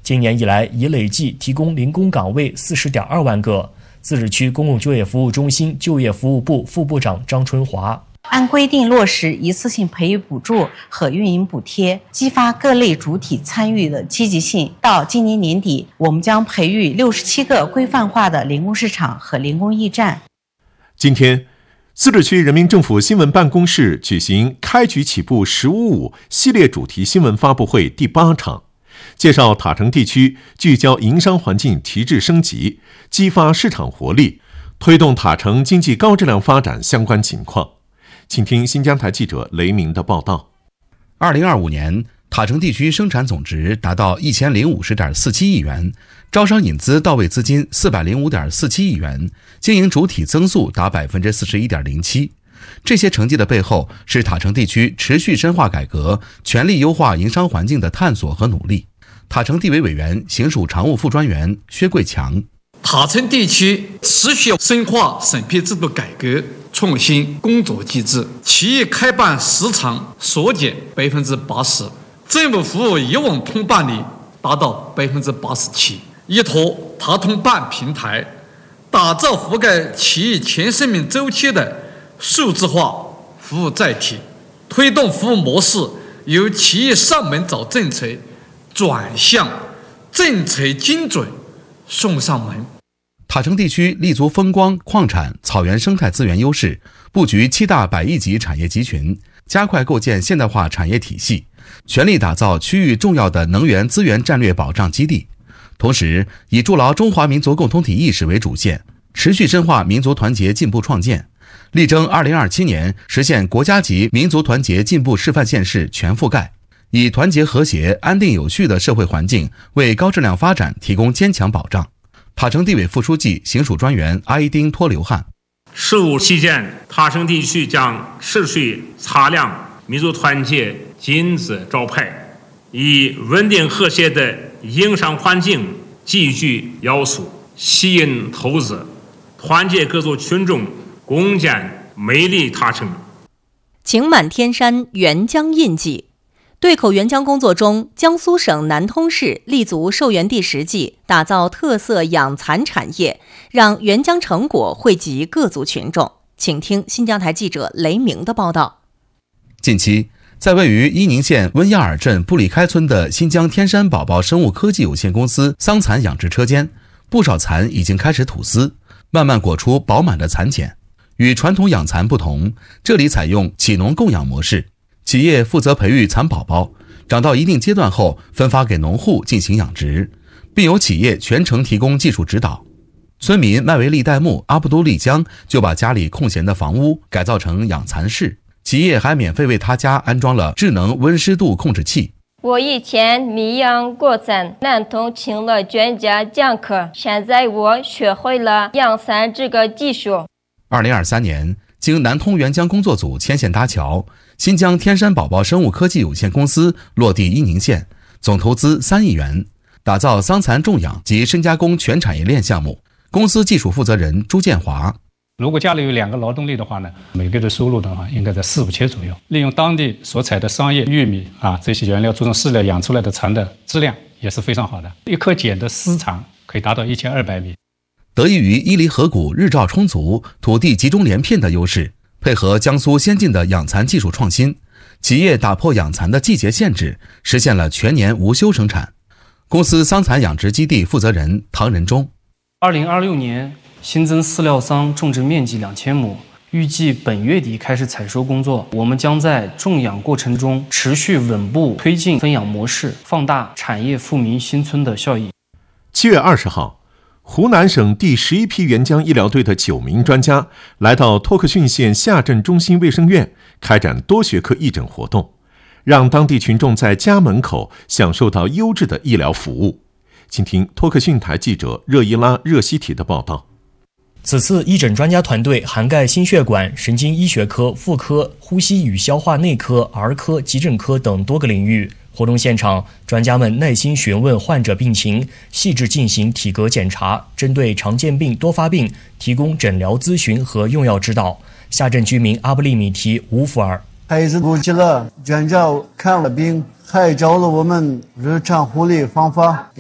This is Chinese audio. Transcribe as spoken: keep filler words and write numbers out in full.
今年以来已累计提供零工岗位四十点二万个。自治区公共就业服务中心就业服务部副部长张春华。 按规定落实一次性培育补助和运营补贴，激发各类主体参与的积极性。到今年年底，我们将培育六十七个规范化的零工市场和零工驿站。 今天，自治区人民政府新闻办公室举行开局起步十五五系列主题新闻发布会第八场，介绍塔城地区聚焦营商环境提质升级，激发市场活力，推动塔城经济高质量发展相关情况。请听新疆台记者雷鸣的报道。 二零二五年，塔城地区生产总值达到一千零五十点四七亿元，招商引资到位资金四百零五点四七亿元，经营主体增速达百分之四十一点零七。这些成绩的背后，是塔城地区持续深化改革、全力优化营商环境的探索和努力。塔城地委委员、行署常务副专员薛贵强。 塔城地区持续深化审批制度改革，创新工作机制，企业开办时长缩减百分之八十，政务服务一网通办率达到百分之八十七。依托塔通办平台，打造覆盖企业全生命周期的数字化服务载体，推动服务模式由企业上门找政策转向政策精准送上门。 塔城地区立足风光、矿产、草原生态资源优势，布局七大百亿级产业集群，加快构建现代化产业体系，全力打造区域重要的能源资源战略保障基地。同时，以筑牢中华民族共同体意识为主线，持续深化民族团结进步创建，力争二零二七年实现国家级民族团结进步示范县市全覆盖，以团结和谐、安定有序的社会环境为高质量发展提供坚强保障。塔城地委副书记、行署专员阿依丁托刘汉。 十五期间，塔城地区将持续擦亮民族团结金字招牌，以稳定和谐的营商环境集聚要素，吸引投资，团结各族群众，共建美丽塔城。 晴满天山，沅江印记。对口援疆工作中，江苏省南通市立足受援地实际，打造特色养蚕产业，让援疆成果惠及各族群众。请听新疆台记者雷鸣的报道。 近期，在位于伊宁县温亚尔镇布里开村的新疆天山宝宝生物科技有限公司桑蚕养殖车间，不少蚕已经开始吐丝，慢慢裹出饱满的蚕茧。与传统养蚕不同，这里采用企农共养模式。企业负责培育蚕宝宝，长到一定阶段后分发给农户进行养殖，并由企业全程提供技术指导。村民麦维利代木阿布都丽江就把家里空闲的房屋改造成养蚕室，企业还免费为他家安装了智能温湿度控制器。 我以前没养过蚕，南通请了专家讲课，现在我学会了养蚕这个技术。 二零二三年，经南通援疆工作组牵线搭桥，新疆天山宝宝生物科技有限公司落地伊宁县，总投资三亿元，打造桑蚕种养及深加工全产业链项目。公司技术负责人朱建华： 如果家里有两个劳动力的话呢，每个月的收入的话，应该在四五千左右。利用当地所采的桑叶、玉米啊这些原料做成饲料，养出来的蚕的质量也是非常好的，一颗茧的丝长可以达到一千二百米。 得益于伊犁河谷日照充足、土地集中连片的优势，配合江苏先进的养蚕技术创新，企业打破养蚕的季节限制，实现了全年无休生产。公司桑蚕养殖基地负责人唐仁忠： 二零二六年新增饲料桑种植面积两千亩，预计本月底开始采收工作。我们将在种养过程中持续稳步推进分养模式，放大产业富民新村的效益。 七月二十号，湖南省第十一批援疆医疗队的九名专家来到托克逊县下镇中心卫生院，开展多学科义诊活动，让当地群众在家门口享受到优质的医疗服务。请听托克逊台记者热依拉热西提的报道。 此次义诊专家团队涵盖心血管、神经医学科、妇科、呼吸与消化内科、儿科、急诊科等多个领域。活动现场，专家们耐心询问患者病情，细致进行体格检查，针对常见病、多发病提供诊疗咨询和用药指导。下镇居民阿布利米提乌福尔： 孩子过去了，专家看了病，还教了我们日常护理方法。